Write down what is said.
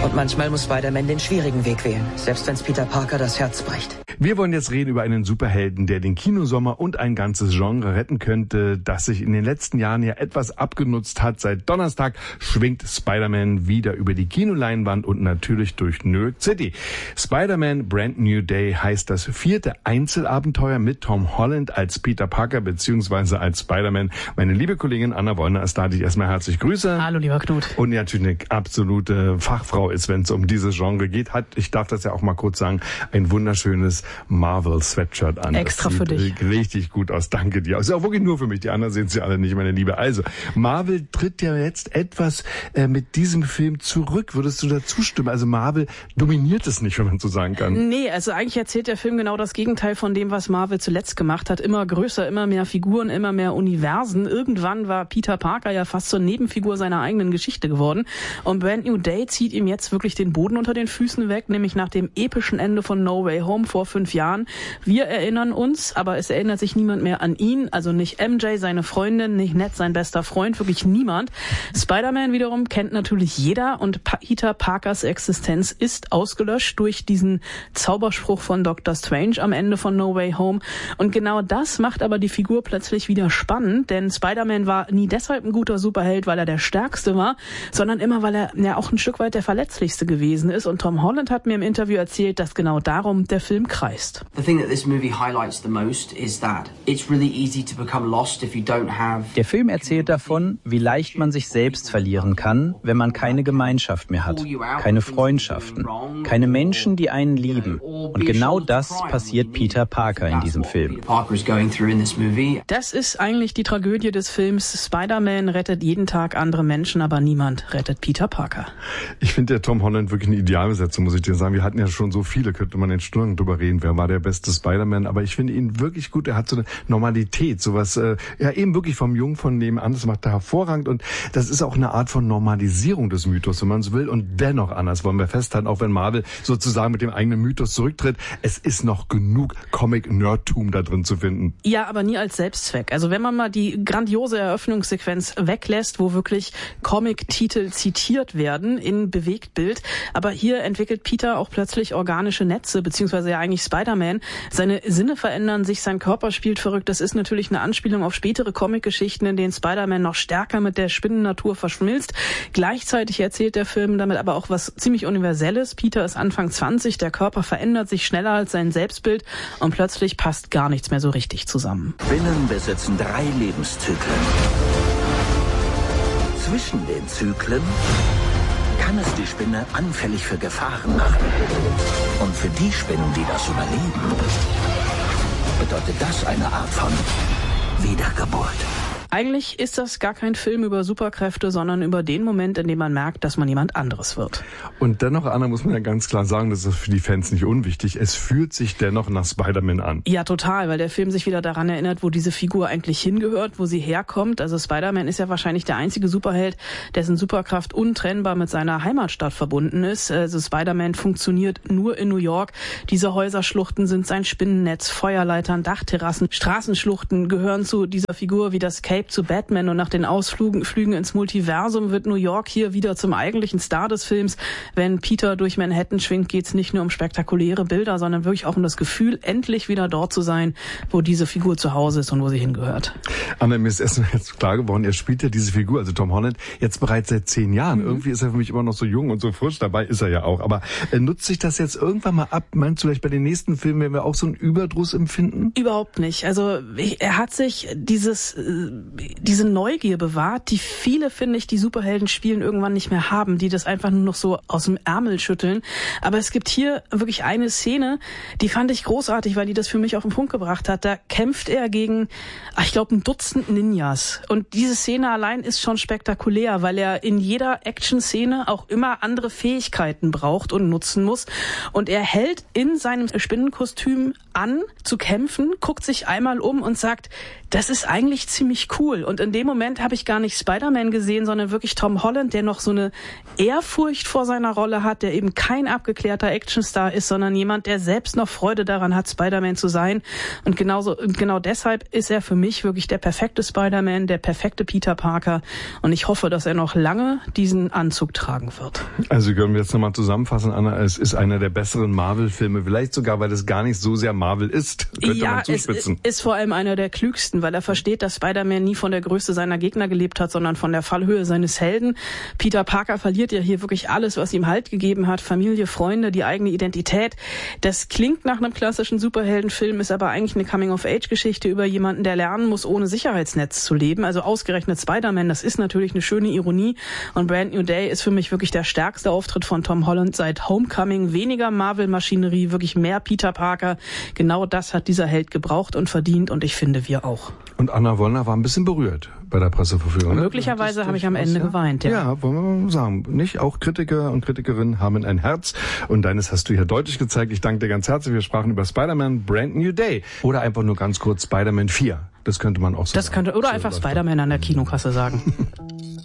Und manchmal muss Spider-Man den schwierigen Weg wählen, selbst wenn's Peter Parker das Herz bricht. Wir wollen jetzt reden über einen Superhelden, der den Kinosommer und ein ganzes Genre retten könnte, das sich in den letzten Jahren ja etwas abgenutzt hat. Seit Donnerstag schwingt Spider-Man wieder über die Kinoleinwand und natürlich durch New York City. Spider-Man Brand New Day heißt das 4. Einzelabenteuer mit Tom Holland als Peter Parker bzw. als Spider-Man. Meine liebe Kollegin Anna Wollner ist da, die ich erstmal herzlich grüße. Hallo, lieber Knut. Und die natürlich eine absolute Fachfrau ist, wenn es um dieses Genre geht. Hat, ich darf das ja auch mal kurz sagen, ein wunderschönes Marvel-Sweatshirt an. Extra für dich. Richtig gut aus, danke dir. Ist auch wirklich nur für mich, die anderen sehen sie alle nicht, meine Liebe. Also, Marvel tritt ja jetzt etwas mit diesem Film zurück. Würdest du da zustimmen? Also Marvel dominiert es nicht, wenn man so sagen kann. Nee, also eigentlich erzählt der Film genau das Gegenteil von dem, was Marvel zuletzt gemacht hat. Immer größer, immer mehr Figuren, immer mehr Universen. Irgendwann war Peter Parker ja fast zur Nebenfigur seiner eigenen Geschichte geworden. Und Brand New Day zieht ihm jetzt wirklich den Boden unter den Füßen weg, nämlich nach dem epischen Ende von No Way Home vor 5 Jahren. Wir erinnern uns, aber es erinnert sich niemand mehr an ihn, also nicht MJ, seine Freundin, nicht Ned, sein bester Freund, wirklich niemand. Spider-Man wiederum kennt natürlich jeder und Peter Parkers Existenz ist ausgelöscht durch diesen Zauberspruch von Dr. Strange am Ende von No Way Home. Und genau das macht aber die Figur plötzlich wieder spannend, denn Spider-Man war nie deshalb ein guter Superheld, weil er der Stärkste war, sondern immer, weil er ja auch ein Stück weit der Verletzlichste gewesen ist. Und Tom Holland hat mir im Interview erzählt, dass genau darum der Film kreist. The thing that this movie highlights the most is that it's really easy to become lost if you don't have. Der Film erzählt davon, wie leicht man sich selbst verlieren kann, wenn man keine Gemeinschaft mehr hat, keine Freundschaften, keine Menschen, die einen lieben. Und genau das passiert Peter Parker in diesem Film. Das ist eigentlich die Tragödie des Films. Spider-Man rettet jeden Tag andere Menschen, aber niemand rettet Peter Parker. Ich finde der Tom Holland wirklich eine Idealbesetzung, muss ich dir sagen. Wir hatten ja schon so viele, könnte man in Stunden drüber reden, wer war der beste Spider-Man, aber ich finde ihn wirklich gut. Er hat so eine Normalität, sowas, ja eben wirklich vom Jungen von nebenan, das macht er hervorragend und das ist auch eine Art von Normalisierung des Mythos, wenn man es will. Und dennoch, anders wollen wir festhalten, auch wenn Marvel sozusagen mit dem eigenen Mythos zurücktritt, es ist noch genug Comic-Nerdtum da drin zu finden. Ja, aber nie als Selbstzweck. Also wenn man mal die grandiose Eröffnungssequenz weglässt, wo wirklich Comic-Titel zitiert werden in Bewegtbild, aber hier entwickelt Peter auch plötzlich organische Netze, beziehungsweise ja eigentlich Spider-Man. Seine Sinne verändern sich, sein Körper spielt verrückt. Das ist natürlich eine Anspielung auf spätere Comic-Geschichten, in denen Spider-Man noch stärker mit der Spinnennatur verschmilzt. Gleichzeitig erzählt der Film damit aber auch was ziemlich Universelles. Peter ist Anfang 20, der Körper verändert sich schneller als sein Selbstbild und plötzlich passt gar nichts mehr so richtig zusammen. Spinnen besitzen 3 Lebenszyklen. Zwischen den Zyklen kann es die Spinne anfällig für Gefahren machen. Und für die Spinnen, die das überleben, bedeutet das eine Art von Wiedergeburt. Eigentlich ist das gar kein Film über Superkräfte, sondern über den Moment, in dem man merkt, dass man jemand anderes wird. Und dennoch, Anna, muss man ja ganz klar sagen, das ist für die Fans nicht unwichtig, es fühlt sich dennoch nach Spider-Man an. Ja, total, weil der Film sich wieder daran erinnert, wo diese Figur eigentlich hingehört, wo sie herkommt. Also Spider-Man ist ja wahrscheinlich der einzige Superheld, dessen Superkraft untrennbar mit seiner Heimatstadt verbunden ist. Also Spider-Man funktioniert nur in New York. Diese Häuserschluchten sind sein Spinnennetz, Feuerleitern, Dachterrassen, Straßenschluchten gehören zu dieser Figur wie das Cape zu Batman, und nach den Ausflügen ins Multiversum wird New York hier wieder zum eigentlichen Star des Films. Wenn Peter durch Manhattan schwingt, geht es nicht nur um spektakuläre Bilder, sondern wirklich auch um das Gefühl, endlich wieder dort zu sein, wo diese Figur zu Hause ist und wo sie hingehört. Anna, mir ist erst jetzt klar geworden, er spielt ja diese Figur, also Tom Holland, jetzt bereits seit 10 Jahren. Irgendwie ist er für mich immer noch so jung und so frisch, dabei ist er ja auch. Aber nutzt sich das jetzt irgendwann mal ab? Meinst du vielleicht bei den nächsten Filmen, werden wir auch so einen Überdruss empfinden? Überhaupt nicht. Also er hat sich diese Neugier bewahrt, die viele, finde ich, die Superhelden spielen irgendwann nicht mehr haben, die das einfach nur noch so aus dem Ärmel schütteln. Aber es gibt hier wirklich eine Szene, die fand ich großartig, weil die das für mich auf den Punkt gebracht hat. Da kämpft er gegen, ich glaube, ein Dutzend Ninjas. Und diese Szene allein ist schon spektakulär, weil er in jeder Action-Szene auch immer andere Fähigkeiten braucht und nutzen muss. Und er hält in seinem Spinnenkostüm an zu kämpfen, guckt sich einmal um und sagt, das ist eigentlich ziemlich cool. Und in dem Moment habe ich gar nicht Spider-Man gesehen, sondern wirklich Tom Holland, der noch so eine Ehrfurcht vor seiner Rolle hat, der eben kein abgeklärter Actionstar ist, sondern jemand, der selbst noch Freude daran hat, Spider-Man zu sein. Und genau deshalb ist er für mich wirklich der perfekte Spider-Man, der perfekte Peter Parker. Und ich hoffe, dass er noch lange diesen Anzug tragen wird. Also können wir jetzt nochmal zusammenfassen, Anna, es ist einer der besseren Marvel-Filme, vielleicht sogar, weil es gar nicht so sehr Marvel ist, könnte man zuspitzen. Es ist vor allem einer der klügsten, weil er versteht, dass Spider-Man nie von der Größe seiner Gegner gelebt hat, sondern von der Fallhöhe seines Helden. Peter Parker verliert ja hier wirklich alles, was ihm Halt gegeben hat, Familie, Freunde, die eigene Identität. Das klingt nach einem klassischen Superheldenfilm, ist aber eigentlich eine Coming-of-Age-Geschichte über jemanden, der lernen muss, ohne Sicherheitsnetz zu leben. Also ausgerechnet Spider-Man, das ist natürlich eine schöne Ironie. Und Brand New Day ist für mich wirklich der stärkste Auftritt von Tom Holland seit Homecoming. Weniger Marvel-Maschinerie, wirklich mehr Peter Parker. Genau das hat dieser Held gebraucht und verdient und ich finde, wir auch. Und Anna Wollner war ein bisschen berührt bei der Presseverführung. Ne? Möglicherweise habe ich am Ende geweint, ja. Ja, wollen wir mal sagen. Nicht? Auch Kritiker und Kritikerinnen haben ein Herz. Und deines hast du hier deutlich gezeigt. Ich danke dir ganz herzlich. Wir sprachen über Spider-Man Brand New Day. Oder einfach nur ganz kurz Spider-Man 4. Das könnte man auch so sagen. Oder einfach Spider-Man an der Kinokasse sagen.